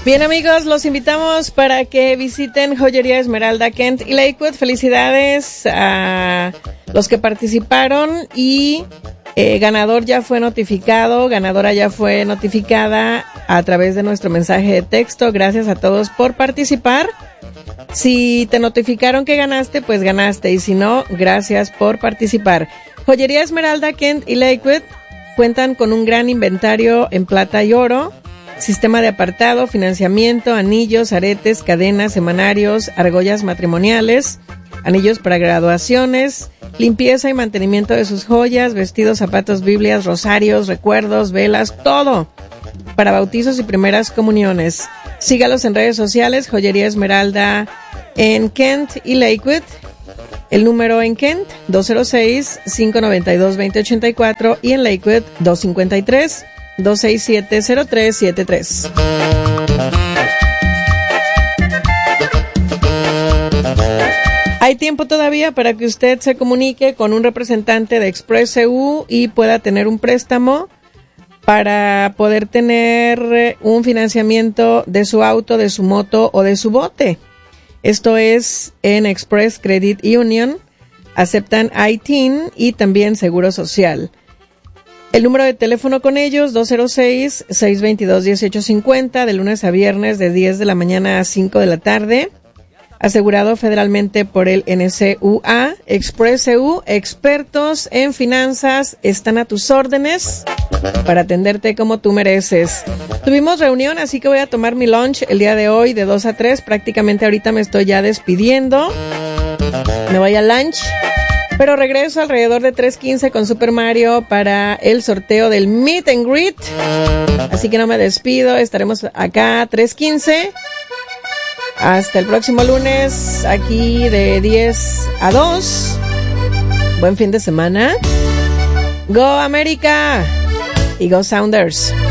Bien, amigos, los invitamos para que visiten Joyería Esmeralda Kent y Lakewood. Felicidades a los que participaron y ganador ya fue notificado, ganadora ya fue notificada a través de nuestro mensaje de texto. Gracias a todos por participar. Si te notificaron que ganaste, pues ganaste, y si no, gracias por participar. Joyería Esmeralda Kent y Lakewood cuentan con un gran inventario en plata y oro, sistema de apartado, financiamiento, anillos, aretes, cadenas, semanarios, argollas matrimoniales, anillos para graduaciones, limpieza y mantenimiento de sus joyas, vestidos, zapatos, biblias, rosarios, recuerdos, velas, todo para bautizos y primeras comuniones. Sígalos en redes sociales, Joyería Esmeralda en Kent y Lakewood. El número en Kent, 206-592-2084, y en Lakewood, 253-267-0373. Hay tiempo todavía para que usted se comunique con un representante de Express EU y pueda tener un préstamo para poder tener un financiamiento de su auto, de su moto o de su bote. Esto es en Express Credit Union. Aceptan ITIN y también Seguro Social. El número de teléfono con ellos, 206-622-1850, de lunes a viernes de 10 de la mañana a 5 de la tarde. Asegurado federalmente por el NCUA. Express EU, expertos en finanzas, están a tus órdenes para atenderte como tú mereces. Tuvimos reunión, así que voy a tomar mi lunch el día de hoy de 2 a 3. Prácticamente ahorita me estoy ya despidiendo. Me voy al lunch, pero regreso alrededor de 3:15 con Super Mario para el sorteo del Meet and Greet. Así que no me despido, estaremos acá 3:15. Hasta el próximo lunes, aquí de 10 a 2. Buen fin de semana. Go América y Go Sounders.